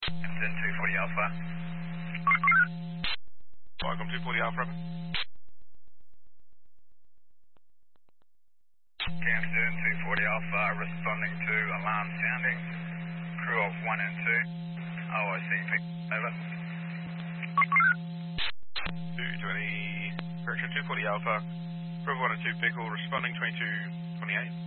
Then 240 Alpha. Welcome 240 Alpha. Camden 240 Alpha responding to alarm sounding. Crew of 1 and 2. OIC pick over. 220, correction 240 Alpha. Crew of 1 and 2 vehicle responding 2228.